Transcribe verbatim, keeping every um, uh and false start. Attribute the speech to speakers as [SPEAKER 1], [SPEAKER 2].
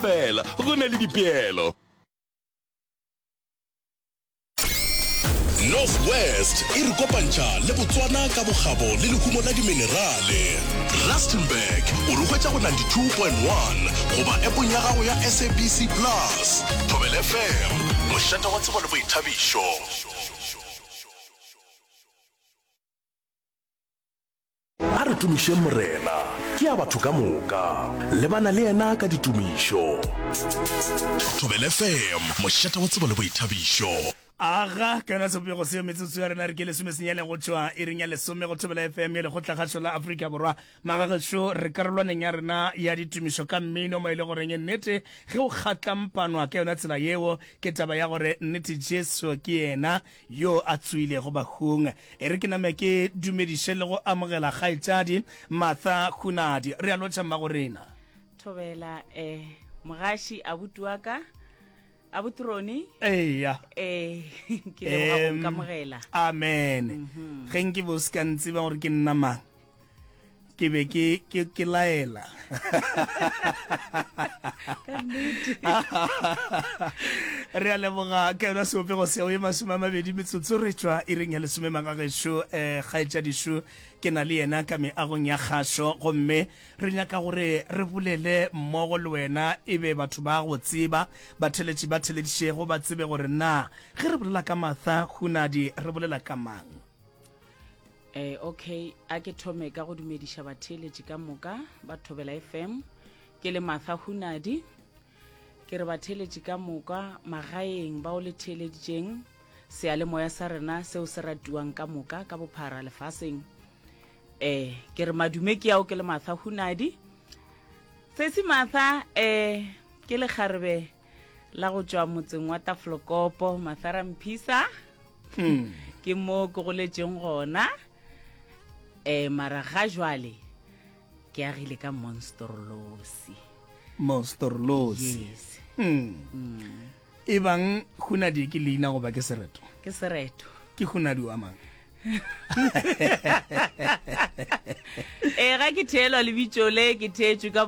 [SPEAKER 1] fela go na le dipeelo. Northwest e re kopantša le Botswana ka bogabo le lehumo la diminerale. Rustenburg o re hwetša go ninety-two point one goba appong ya gago ya S A B C Plus. Thobela F M, mošata wa tsebo le boithabišo. A re tumišeng morena, ke a batho ka moka, lebana le yena ka ditumišo. Thobela F M, mošata wa tsebo le boithabišo.
[SPEAKER 2] Aga kana se go se metsotso ya rena re ke le some senyane go tswa e reng ya le some go Thobela F M le go tlhagatšo la Afrika Borwa magagetšo re karolwaneng ya rena ya ditumišo ka mmino mo ile gore nnete ge o kgatlampanwa ka yona tsela yeo ke taba ya gore nnete Jesu ke yena yo a tswile go bahung e re ke name ke dumediše le go amogela kgaetšadi Martha Khunadi re a lotša mmagorena
[SPEAKER 3] Thobela eh mogaši abuti wa ka Abutroni
[SPEAKER 2] eya
[SPEAKER 3] eh ke le go kamogela
[SPEAKER 2] amen ge nke bo ska ntse ba gore ke nna mang ke be ke ke ke laela re a leboga ka yona seopego seo e masome a mabedi metsotso re tswa e reng ya lesome magagetšo um kgaetšadišo ke na le yena ka meagong ya kgašo gomme re nyaka gore re bolele mmogo le wena e be batho ba go tseba batheletši ba theledišego ba tsebe gore na ge re bolela ka Martha Khunadi re bolela ka mang.
[SPEAKER 3] eh okay a ke thome ka go dumediša batheletši ka moka ba Thobela F M ke le Martha Khunadi ke re batheletši ka moka magaeng ba o le theleditšeng sealemoya sa rena seo se ratuwang ka moka ka bophara lefaseng eh ke re madume ke ao ke le Martha Khunadi sesi Martha eh ke le kgarebe la go tšwa motseng wa Taflokopo Mathara Mphisa hmm. ke mo ke goletšeng gona eh mara ga jwale ke agile ka Monsterlosi
[SPEAKER 2] Monsterlosi
[SPEAKER 3] yes
[SPEAKER 2] hmm. mm. e bang Khunadi ke leina goba ke sereto
[SPEAKER 3] ke sereto
[SPEAKER 2] ke Khunadi wa mang
[SPEAKER 3] e ga ke thelo le bitšo le ke thetšwe ka